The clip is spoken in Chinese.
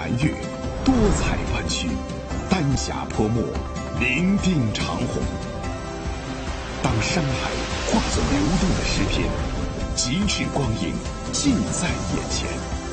蓝月，多彩弯曲，丹霞泼墨，伶仃长虹。当山海化作流动的诗篇，极致光影尽在眼前。